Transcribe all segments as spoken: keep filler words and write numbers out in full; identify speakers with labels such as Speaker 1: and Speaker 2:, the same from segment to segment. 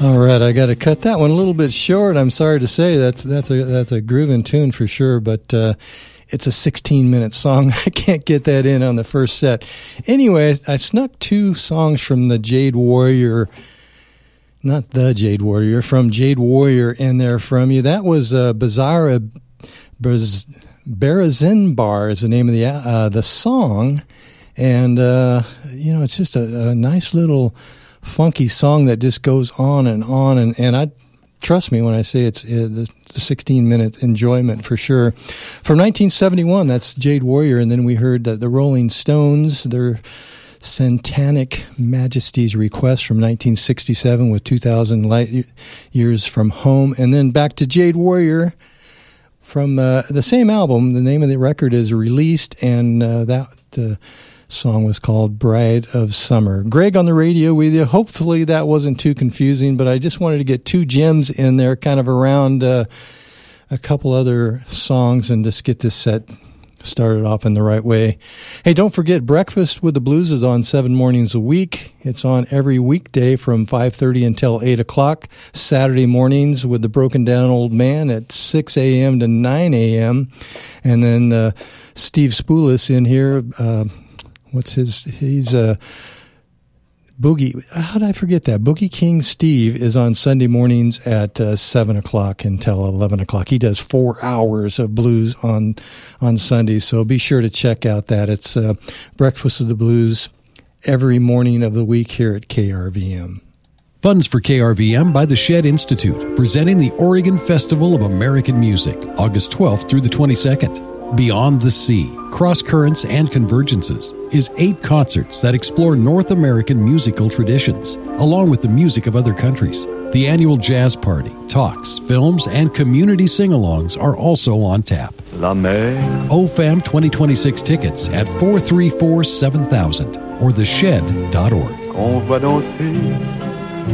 Speaker 1: All right, I got to cut that one a little bit short. I'm sorry to say that's that's a that's a grooving tune for sure, but uh, it's a sixteen minute song. I can't get that in on the first set. Anyway, I snuck two songs from the Jade Warrior, not the Jade Warrior, from Jade Warrior in there from you. That was uh, Bizarre Barazinbar is the name of the uh, the song, and uh, you know it's just a, a nice little funky song that just goes on and on, and, and I trust me when I say it's uh, the sixteen minute enjoyment for sure. From nineteen seventy-one, that's Jade Warrior, and then we heard uh, the Rolling Stones, their Satanic Majesty's Request from nineteen sixty-seven with two thousand Light Years from Home, and then back to Jade Warrior from uh, the same album. The name of the record is Released, and uh, that uh, song was called Bride of Summer. Greg on the radio with you. Hopefully that wasn't too confusing, but I just wanted to get two gems in there kind of around uh, a couple other songs and just get this set started off in the right way. Hey, don't forget, Breakfast with the Blues is on seven mornings a week. It's on every weekday from five thirty until eight o'clock. Saturday mornings with the Broken Down Old Man at six a.m. to nine a.m. And then uh, Steve Spoulis in here, uh, What's his, he's, uh, Boogie, how did I forget that? Boogie King Steve is on Sunday mornings at uh, seven o'clock until eleven o'clock. He does four hours of blues on, on Sundays, so be sure to check out that. It's uh, Breakfast of the Blues every morning of the week here at K R V M.
Speaker 2: Funds for K R V M by the Shedd Institute, presenting the Oregon Festival of American Music, August twelfth through the twenty-second. Beyond the Sea, Cross Currents and Convergences is eight concerts that explore North American musical traditions, along with the music of other countries. The annual jazz party, talks, films, and community sing-alongs are also on tap. La Mer. O F A M twenty twenty-six tickets at four three four, seven thousand or the shed dot org. On va danser.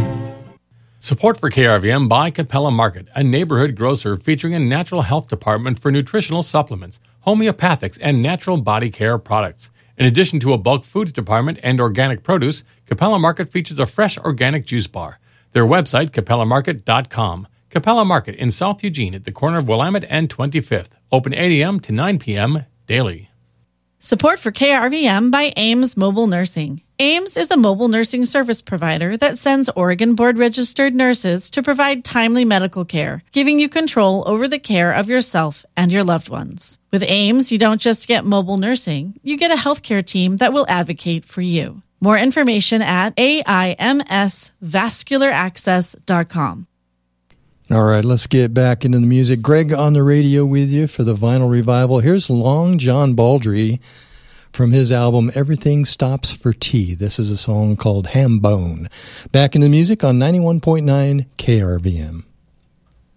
Speaker 3: Support for K R V M by Capella Market, a neighborhood grocer featuring a natural health department for nutritional supplements, homeopathics, and natural body care products. In addition to a bulk foods department and organic produce, Capella Market features a fresh organic juice bar. Their website, capella market dot com. Capella Market in South Eugene at the corner of Willamette and twenty-fifth. Open eight a.m. to nine p.m. daily.
Speaker 4: Support for K R V M by Ames Mobile Nursing. Ames is a mobile nursing service provider that sends Oregon board-registered nurses to provide timely medical care, giving you control over the care of yourself and your loved ones. With Ames, you don't just get mobile nursing, you get a healthcare team that will advocate for you. More information at A I M S vascular access dot com.
Speaker 1: All right, let's get back into the music. Greg on the radio with you for the Vinyl Revival. Here's Long John Baldry from his album Everything Stops for Tea. This is a song called Ham Bone. Back in the music on ninety-one point nine K R V M.